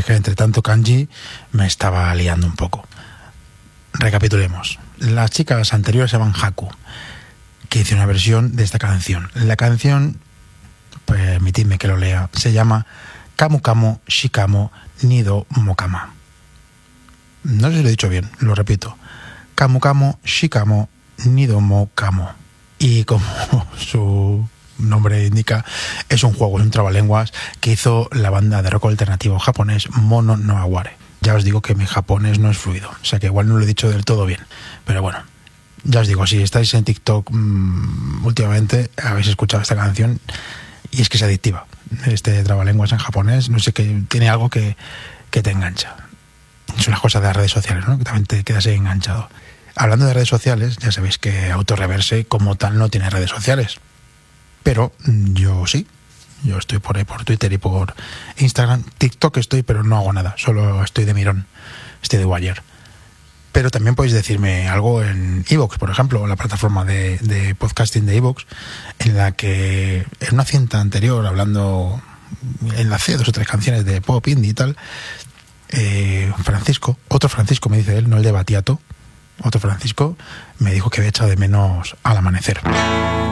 es que entre tanto kanji me estaba liando un poco. Recapitulemos. Las chicas anteriores se llaman Haku, que hice una versión de esta canción. La canción, permitidme que lo lea, se llama Kamu Kamo Shikamo Nido Mokama. No sé si lo he dicho bien, lo repito. Kamu Kamo Shikamo Nido Mokamo. Y como su nombre indica, es un juego, es un trabalenguas que hizo la banda de rock alternativo japonés Mono no Aware. Ya os digo que mi japonés no es fluido, o sea que igual no lo he dicho del todo bien. Pero bueno, ya os digo, si estáis en TikTok últimamente, habéis escuchado esta canción y es que es adictiva. Este trabalenguas en japonés, no sé, que tiene algo que te engancha. Son las cosas de las redes sociales, ¿no? Que también te quedas ahí enganchado. Hablando de redes sociales, ya sabéis que Autorreverse como tal no tiene redes sociales. Pero yo sí. Yo estoy por ahí, por Twitter y por Instagram. TikTok estoy, pero no hago nada. Solo estoy de mirón. Estoy de wire. Pero también podéis decirme algo en iVoox, por ejemplo, la plataforma de podcasting de iVoox, en la que en una cinta anterior, hablando, enlacé 2 o 3 canciones de pop, indie y tal, otro Francisco me dice él, no el de Batiato, otro Francisco, me dijo que había echado de menos Al Amanecer.